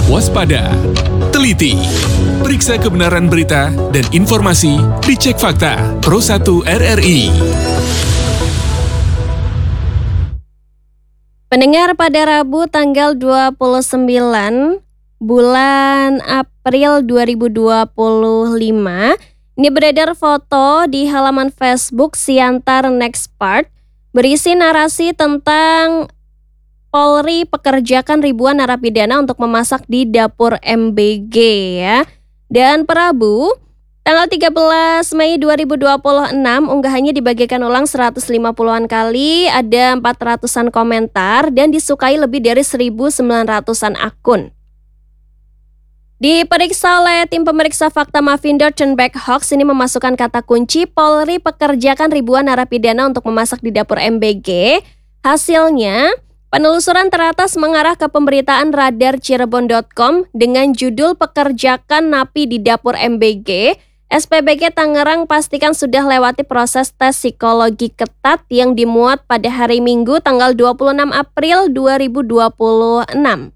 waspada, teliti, periksa kebenaran berita dan informasi di Cek Fakta Pro 1 RRI. Pendengar, pada Rabu tanggal 29 bulan April 2025, ini beredar foto di halaman Facebook Siantar Next Part berisi narasi tentang Polri pekerjakan ribuan narapidana untuk memasak di dapur MBG ya. Dan per Rabu, tanggal 13 Mei 2026, unggahannya dibagikan ulang 150-an kali, ada 400-an komentar dan disukai lebih dari 1.900-an akun. Diperiksa oleh tim pemeriksa fakta Mavindo Turnback Hoax, ini memasukkan kata kunci Polri pekerjakan ribuan narapidana untuk memasak di dapur MBG. Hasilnya, penelusuran teratas mengarah ke pemberitaan radarcirebon.com dengan judul Pekerjakan Napi di Dapur MBG. SPBG Tangerang pastikan sudah lewati proses tes psikologi ketat yang dimuat pada hari Minggu tanggal 26 April 2026.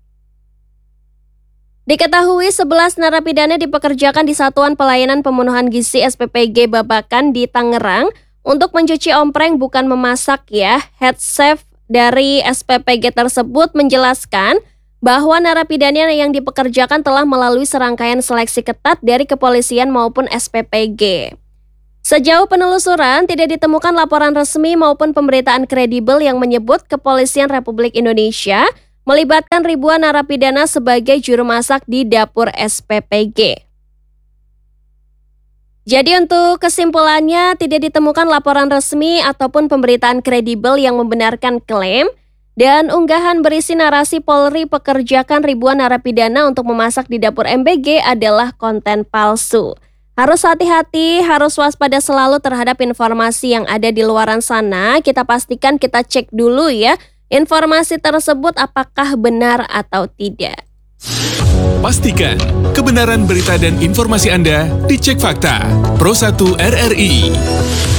Diketahui 11 narapidana dipekerjakan di Satuan Pelayanan Pembunuhan Gizi SPPG Babakan di Tangerang untuk mencuci ompreng bukan memasak ya. Head chef dari SPPG tersebut menjelaskan bahwa narapidana yang dipekerjakan telah melalui serangkaian seleksi ketat dari kepolisian maupun SPPG. Sejauh penelusuran, tidak ditemukan laporan resmi maupun pemberitaan kredibel yang menyebut Kepolisian Republik Indonesia melibatkan ribuan narapidana sebagai juru masak di dapur SPPG. Jadi untuk kesimpulannya, tidak ditemukan laporan resmi ataupun pemberitaan kredibel yang membenarkan klaim, dan unggahan berisi narasi Polri pekerjakan ribuan narapidana untuk memasak di dapur MBG adalah konten palsu. Harus hati-hati, harus waspada selalu terhadap informasi yang ada di luaran sana. Kita pastikan kita cek dulu ya, informasi tersebut apakah benar atau tidak. Pastikan kebenaran berita dan informasi Anda di Cek Fakta Pro 1 RRI.